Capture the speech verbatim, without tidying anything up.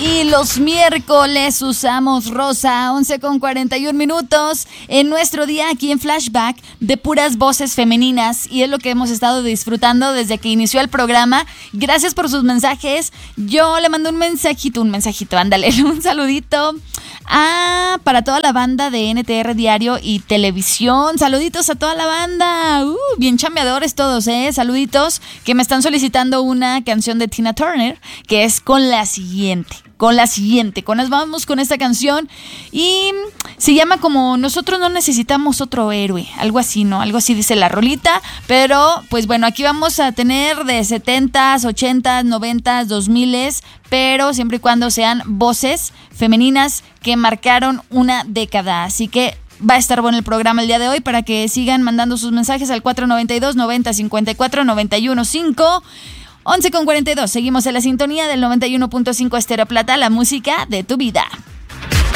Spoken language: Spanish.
Y los miércoles usamos rosa, once con cuarenta y un minutos en nuestro día aquí en Flashback de puras voces femeninas, y es lo que hemos estado disfrutando desde que inició el programa. Gracias por sus mensajes. Yo le mando un mensajito, un mensajito, ándale, un saludito ah, para toda la banda de N T R Diario y Televisión. Saluditos a toda la banda, uh, bien chambeadores todos, eh. Saluditos que me están solicitando una canción de Tina Turner, que es con la siguiente. Con la siguiente, con las vamos con esta canción y se llama como Nosotros no necesitamos otro héroe, algo así, ¿no? Algo así dice la rolita, pero pues bueno, aquí vamos a tener de setentas, ochentas, noventas, dos miles, pero siempre y cuando sean voces femeninas que marcaron una década, así que va a estar bueno el programa el día de hoy para que sigan mandando sus mensajes al cuatro noventa y dos, noventa, cincuenta y cuatro, noventa y uno, cinco. once con cuarenta y dos, seguimos en la sintonía del noventa y uno punto cinco Estéreo Plata, la música de tu vida.